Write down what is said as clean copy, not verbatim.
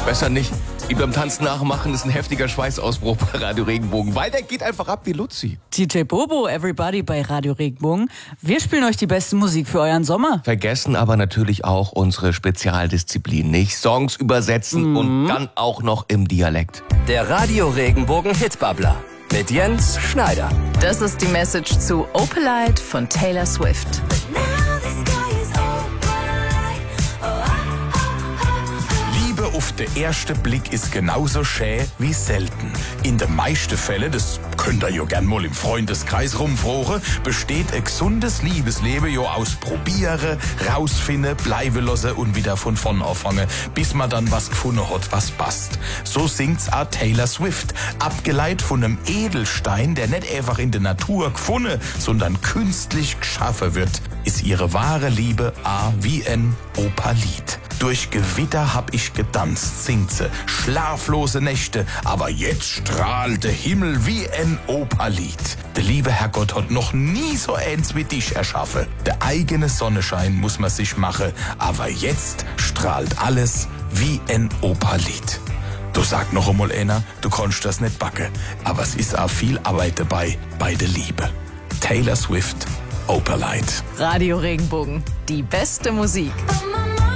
Besser nicht. Wie beim Tanzen nachmachen ist ein heftiger Schweißausbruch bei Radio Regenbogen, weil der geht einfach ab wie Luzi. DJ Bobo, Everybody bei Radio Regenbogen. Wir spielen euch die beste Musik für euren Sommer. Vergessen aber natürlich auch unsere Spezialdisziplin nicht. Songs übersetzen und dann auch noch im Dialekt. Der Radio Regenbogen Hitbabbler mit Jens Schneider. Das ist die Message zu Opalite von Taylor Swift. Liebe auf den ersten Blick ist genauso schön wie selten. In den meisten Fällen, das könnt ihr ja gern mal im Freundeskreis rumfragen, besteht ein gesundes Liebesleben ja aus Probieren, rausfinden, bleiben lassen und wieder von vorn anfangen, bis man dann was gefunden hat, was passt. So singt's auch Taylor Swift, abgeleitet von einem Edelstein, der nicht einfach in der Natur gefunden, sondern künstlich geschaffen wird, ist ihre wahre Liebe wie ein Opalit. Durch Gewitter hab ich getanzt, singt sie, schlaflose Nächte, aber jetzt strahlt der Himmel wie ein Opalit. Der liebe Herrgott hat noch nie so eins wie dich erschaffen. Der eigene Sonnenschein muss man sich machen, aber jetzt strahlt alles wie ein Opalit. Du sag noch einmal einer, du kannst das nicht backen, aber es ist auch viel Arbeit dabei bei der Liebe. Taylor Swift, Opalite. Radio Regenbogen, die beste Musik.